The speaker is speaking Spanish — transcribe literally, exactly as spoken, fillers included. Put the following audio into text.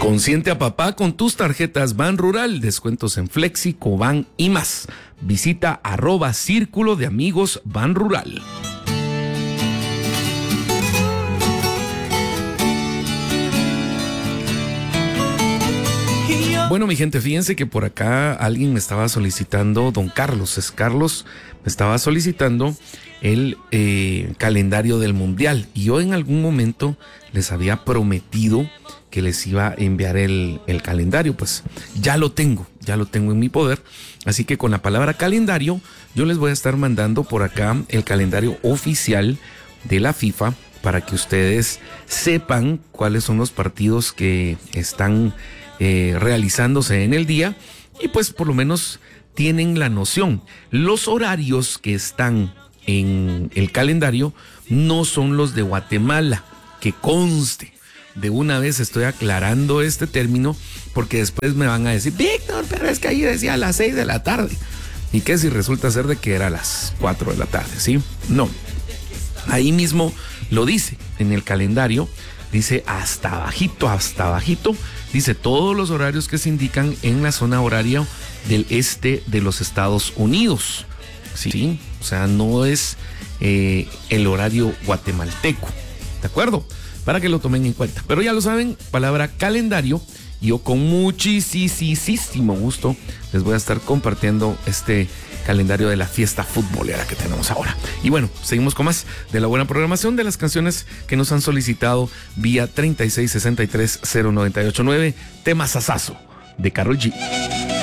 Consiente a papá con tus tarjetas Ban Rural, descuentos en Flexi, Coban y más. Visita arroba Círculo de Amigos Ban Rural. Bueno, mi gente, fíjense que por acá alguien me estaba solicitando, don Carlos, es Carlos, me estaba solicitando el eh, calendario del Mundial. Y yo en algún momento les había prometido que les iba a enviar el, el calendario. Pues ya lo tengo, ya lo tengo en mi poder. Así que con la palabra calendario, yo les voy a estar mandando por acá el calendario oficial de la FIFA para que ustedes sepan cuáles son los partidos que están eh, realizándose en el día y pues por lo menos tienen la noción. Los horarios que están en el calendario no son los de Guatemala, que conste. De una vez estoy aclarando este término porque después me van a decir, Víctor, pero es que ahí decía a las seis de la tarde. ¿Y qué si resulta ser de que era a las cuatro de la tarde? ¿Sí? No. Ahí mismo lo dice en el calendario, dice hasta bajito, hasta bajito, dice todos los horarios que se indican en la zona horaria del este de los Estados Unidos. Sí, o sea, no es eh, el horario guatemalteco, ¿de acuerdo? Para que lo tomen en cuenta. Pero ya lo saben, palabra calendario. Yo con muchísimo gusto les voy a estar compartiendo este calendario de la fiesta futbolera que tenemos ahora. Y bueno, seguimos con más de la buena programación de las canciones que nos han solicitado vía treinta y seis sesenta y tres cero noventa y ocho nueve, tema Sasazo de Karol G.